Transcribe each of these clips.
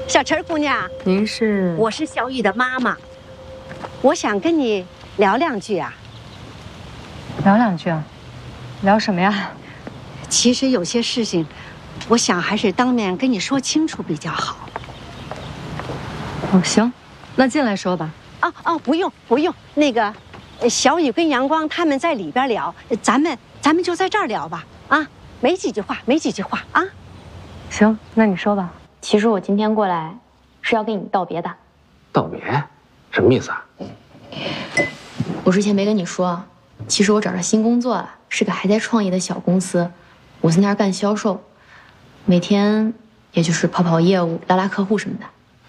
小陈姑娘， 您是？ 我是小雨的妈妈，我想跟你聊两句啊。 聊两句啊？聊什么呀？ 其实有些事情，我想还是当面跟你说清楚比较好。 哦，行，那进来说吧。 哦，不用，那个，小雨跟阳光他们在里边聊，咱们就在这儿聊吧。啊，没几句话啊。 行，那你说吧。 其实我今天过来是要跟你道别的。 道别？什么意思啊？ 我之前没跟你说，其实我找着新工作了，是个还在创业的小公司，我在那儿干销售，每天也就是跑业务、拉客户什么的。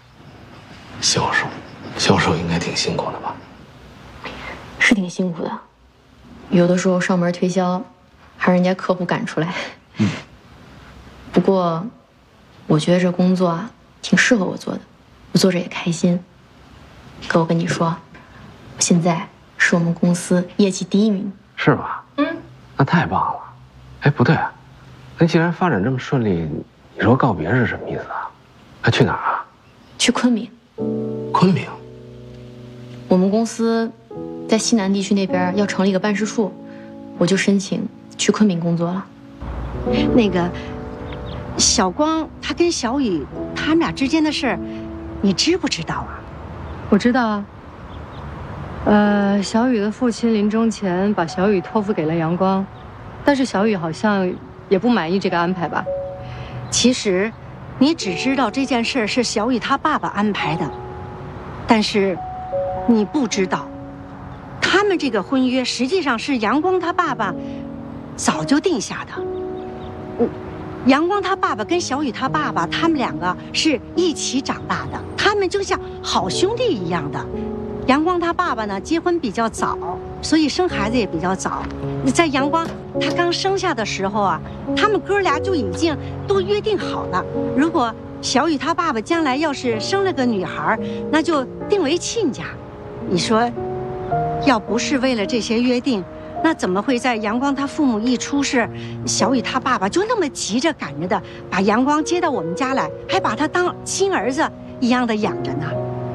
销售应该挺辛苦的吧？ 是挺辛苦的，有的时候上门推销，还让人家客户赶出来。不过，我觉得这工作啊，挺适合我做的，我做着也开心。可我跟你说，我现在是我们公司业绩第1名。 是吧？那太棒了。哎，不对啊，那既然发展这么顺利，你说告别是什么意思啊？还去哪儿啊？ 去昆明。 昆明。 我们公司在西南地区那边要成立一个办事处，我就申请去昆明工作了。 那个。小光他跟小雨他们俩之间的事儿，你知不知道啊？ 我知道啊。小雨的父亲临终前把小雨托付给了阳光，但是小雨好像也不满意这个安排吧？ 其实，你只知道这件事是小雨他爸爸安排的，但是你不知道，他们这个婚约实际上是阳光他爸爸早就定下的。阳光他爸爸跟小雨他爸爸，他们两个是一起长大的，他们就像好兄弟一样的。阳光他爸爸呢，结婚比较早，所以生孩子也比较早。在阳光他刚生下的时候啊，他们哥俩就已经都约定好了，如果小雨他爸爸将来要是生了个女孩，那就定为亲家。你说，要不是为了这些约定，那怎么会在阳光他父母一出事，小雨他爸爸就那么急着赶着的把阳光接到我们家来，还把他当亲儿子一样的养着呢？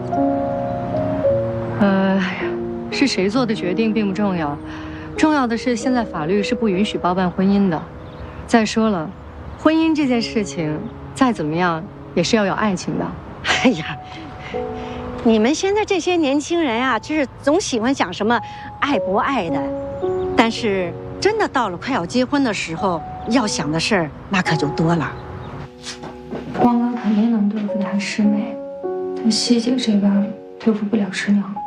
是谁做的决定并不重要，重要的是现在法律是不允许包办婚姻的。再说了，婚姻这件事情再怎么样也是要有爱情的。 哎呀，你们现在这些年轻人啊，就是总喜欢讲什么爱不爱的。但是真的到了快要结婚的时候，要想的事儿那可就多了。 光哥肯定能对付他师妹，但希姐这边对付不了师娘。